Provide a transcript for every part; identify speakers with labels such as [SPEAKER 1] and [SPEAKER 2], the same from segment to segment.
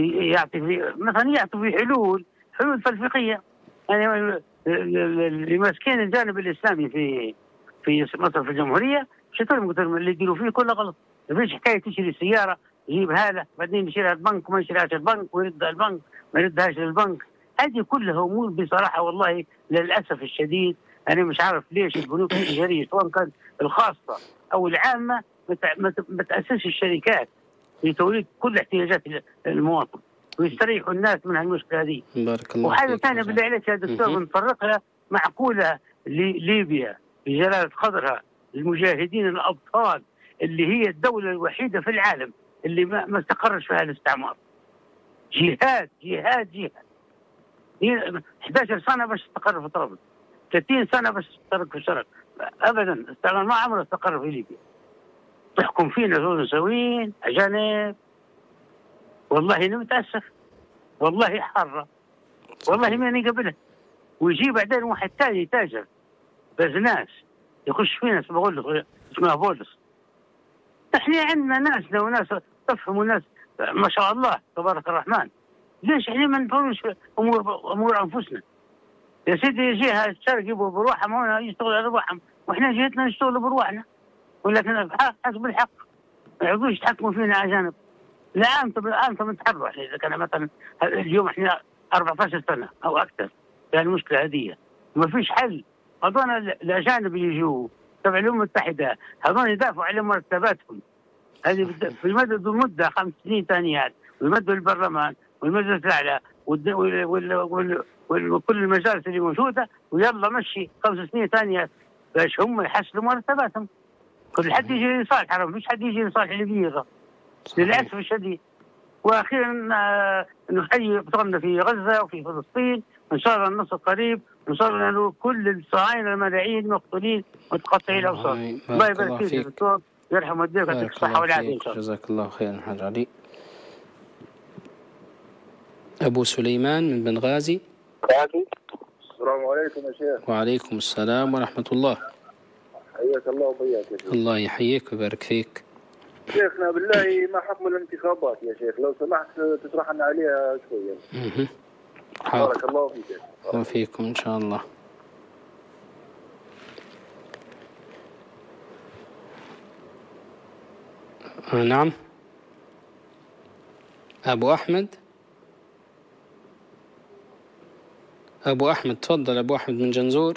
[SPEAKER 1] يعطي في مثلا يعطي في حلول تلفيقيه يعني اللي ماسكين الجانب الاسلامي في مصر في الجمهوريه. شو اللي يديروا فيه كله غلط. ما فيش حكايه تشتري سياره يجيب هذا بعدين يشيلها البنك وما يشيلهاش البنك ويردها البنك ما يردهاش للبنك. هذه كلها امور بصراحه والله للاسف الشديد انا مش عارف ليش البنوك التجاريه سواء كانت الخاصه او العامه ما تاسسش الشركات لتوليد كل احتياجات المواطن ويستريحوا الناس من هالمشكله هذه.
[SPEAKER 2] بارك الله
[SPEAKER 1] وحاجه
[SPEAKER 2] فيك.
[SPEAKER 1] ثانيه بالله عليك يا دكتور بنفرقها معقوله لليبيا بجلاله قدرها المجاهدين الابطال اللي هي الدوله الوحيده في العالم اللي ما استقرش فيها الاستعمار. جهاد جهاد جهاد 11 سنه باش تستقر في طرابلس 30 سنه باش تستقر في الشرق. ابدا الاستعمار ما عمره استقر في ليبيا. تحكم فينا فرنساويين اجانب. والله انا متاسف والله حاره والله ماني قبلها. ويجي بعدين واحد ثاني تاجر بزناس يخش فينا بقول له اسمه بولس. احنا عندنا ناسنا وناس تفهم وناس ما شاء الله تبارك الرحمن. ليش احنا ما نفهمش امور انفسنا؟ يا سيدي يجيها الشرق يبغوا بروحهم هنا يشتغلوا على روحهم واحنا جهتنا نشتغل بروحنا ولكن حسب الحق ما يعرفوش يتحكموا فينا اجانب. لا انتم نتحروا اذا كان مثلا اليوم احنا 14 سنه او اكثر في المشكله هذه ما فيش حل. هذول الاجانب اللي يجوا تبع الامم المتحده هذول يدافعوا على مرتباتهم هذه في المده 5 سنين ثانيات ويمدوا البرلمان والمجلس الاعلى وكل المجالس اللي موجوده ويلا مشي 5 سنين ثانيات باش هم يحسنوا مرتباتهم. كل حد يجي لصالح ما فيش حد يجي لصالح اللي بيغى للاسف الشديد. واخيرا نحيي بطلنا في غزه وفي فلسطين وان شاء الله النصر قريب وان شاء الله انه كل الصهاينه الملايين مقتولين متقطعي الاوساط. الله يبارك فيك دكتور يرحم والديك ويعطيك الصحه والعافيه ان شاء الله.
[SPEAKER 2] جزاك الله خيرا حاج علي. ابو سليمان من بنغازي.
[SPEAKER 3] السلام عليكم يا شيخ.
[SPEAKER 2] وعليكم السلام ورحمه الله.
[SPEAKER 3] حياك الله وبياك يا شيخ.
[SPEAKER 2] الله يحييك ويبارك فيك.
[SPEAKER 3] شيخنا بالله ما حكم الانتخابات يا شيخ لو سمحت تشرح لنا عليها شويه. بارك الله فيك.
[SPEAKER 2] وفيكم ان شاء الله. نعم ابو احمد تفضل. ابو احمد من جنزور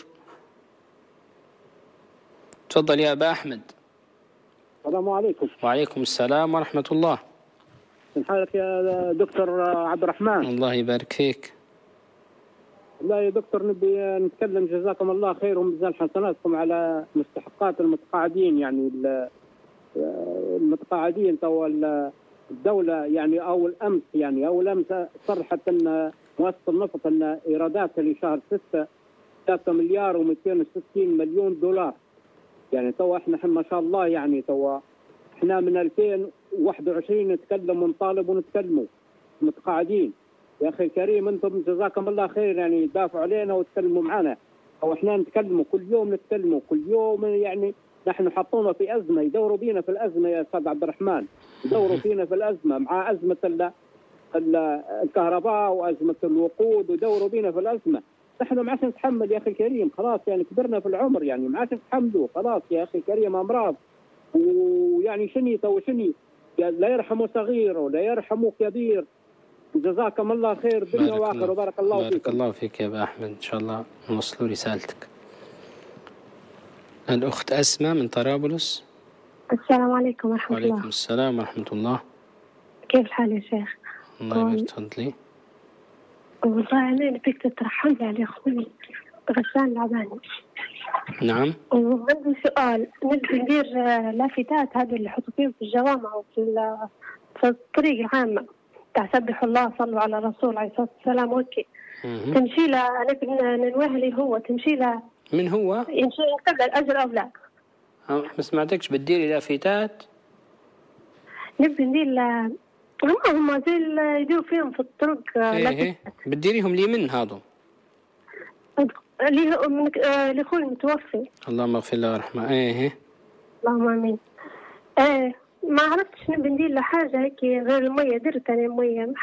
[SPEAKER 2] تفضل يا ابا احمد.
[SPEAKER 4] السلام عليكم.
[SPEAKER 2] وعليكم السلام ورحمة الله.
[SPEAKER 4] من حالك يا دكتور عبد الرحمن؟
[SPEAKER 2] الله يبارك فيك.
[SPEAKER 4] لا يا دكتور نبي نتكلم جزاكم الله خير ومجزال حسناتكم على مستحقات المتقاعدين يعني المتقاعدين تو الدولة يعني أول أمس صرحت أن مؤسسة النفط أن إيراداتها لشهر 6 3 مليار و260 مليون دولار. يعني تو احنا ما شاء الله يعني تو احنا من 2021 نتكلم ونطالب ونتكلموا متقاعدين. يا اخي الكريم انتم جزاكم الله خير يعني تدافعوا علينا وتكلموا معنا او احنا نتكلموا كل يوم يعني نحن حطونا في ازمه يدوروا بينا في الازمه يا استاذ عبد الرحمن. يدوروا فينا في الازمه مع ازمه الكهرباء وازمه الوقود ويدوروا بينا في الازمه. نحن ما عادش نتحمل يا اخي الكريم خلاص يعني كبرنا في العمر يعني ما عادش نتحملوا خلاص يا اخي الكريم امراض ويعني شني لا يرحموا صغير ولا يرحموا كبير. جزاكم الله خير دنيا واخره وبارك الله فيك.
[SPEAKER 2] بارك الله فيك يا ابا احمد ان شاء الله نوصلوا رسالتك. الاخت اسماء من طرابلس.
[SPEAKER 5] السلام عليكم ورحمه الله.
[SPEAKER 2] وعليكم السلام ورحمه الله.
[SPEAKER 5] كيف الحال يا شيخ؟
[SPEAKER 2] الله يبارك تفضلي.
[SPEAKER 5] والله أنا نبيك تترحم لي على أخوي غسان العباني.
[SPEAKER 2] نعم.
[SPEAKER 5] وعندي سؤال نبي ندير لافتات هذه اللي يحطوا فيهم في الجوامع وفي الطريق العامة تاع سبحوا الله صلوا على الرسول عليه الصلاة والسلام وكي تمشي له نبي ننوه لي هو تمشي له.
[SPEAKER 2] من هو؟
[SPEAKER 5] يمشي قبل الأجر أو لا؟
[SPEAKER 2] ما سمعتكش بتديري لافتات؟
[SPEAKER 5] نبي ندير هم زي اللي يديروا فيهم في الطرق.
[SPEAKER 2] ايه بتديريهم لي من هذا؟
[SPEAKER 5] لأخوي المتوفي.
[SPEAKER 2] اللهم اغفر له وارحمه. ايه
[SPEAKER 5] اللهم امين. ما عرفتش نبي ندير له حاجه هيك غير الميه. درت انا الميه